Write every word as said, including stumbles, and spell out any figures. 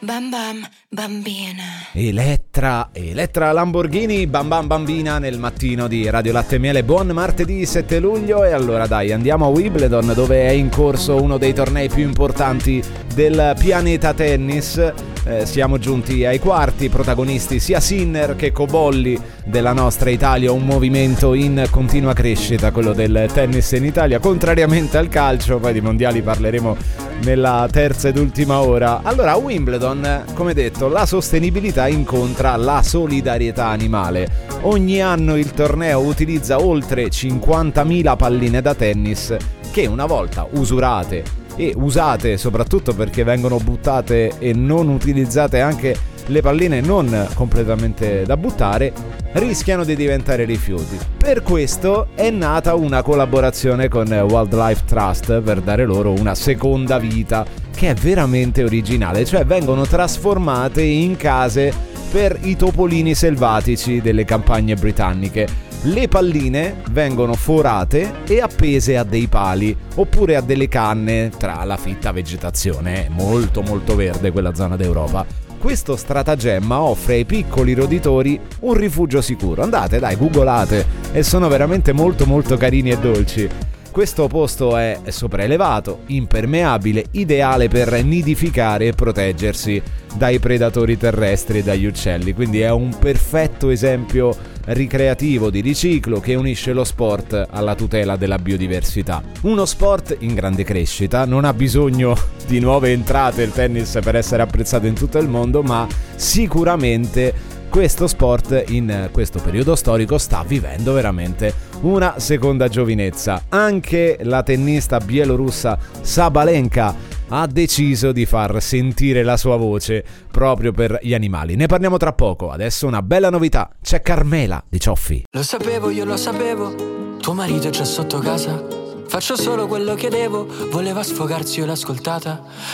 Bam bam bambina. Elettra, Elettra Lamborghini, bam bam bambina nel mattino di Radio Latte e Miele. Buon martedì sette luglio e allora dai, andiamo a Wimbledon, dove è in corso uno dei tornei più importanti del pianeta tennis. Eh, siamo giunti ai quarti, protagonisti sia Sinner che Cobolli della nostra Italia, un movimento in continua crescita, quello del tennis in Italia, contrariamente al calcio. Poi di mondiali parleremo nella terza ed ultima ora. Allora, a Wimbledon, come detto, la sostenibilità incontra la solidarietà animale. Ogni anno il torneo utilizza oltre cinquantamila palline da tennis che una volta usurate e usate soprattutto perché vengono buttate e non utilizzate anche le palline non completamente da buttare, rischiano di diventare rifiuti. Per questo è nata una collaborazione con Wildlife Trust per dare loro una seconda vita che è veramente originale, cioè vengono trasformate in case per i topolini selvatici delle campagne britanniche. Le palline vengono forate e appese a dei pali oppure a delle canne tra la fitta vegetazione, è molto molto verde quella zona d'Europa. Questo stratagemma offre ai piccoli roditori un rifugio sicuro. Andate, dai, googolate, e sono veramente molto molto carini e dolci. Questo posto è sopraelevato, impermeabile, ideale per nidificare e proteggersi dai predatori terrestri e dagli uccelli, quindi è un perfetto esempio ricreativo di riciclo che unisce lo sport alla tutela della biodiversità. Uno sport in grande crescita, non ha bisogno di nuove entrate il tennis per essere apprezzato in tutto il mondo, ma sicuramente questo sport in questo periodo storico sta vivendo veramente una seconda giovinezza. Anche la tennista bielorussa Sabalenka ha deciso di far sentire la sua voce proprio per gli animali. Ne parliamo tra poco. Adesso una bella novità. C'è Carmela di Cioffi. Lo sapevo, io lo sapevo. Tuo marito è già sotto casa. Faccio solo quello che devo. Voleva sfogarsi, io l'ho ascoltata.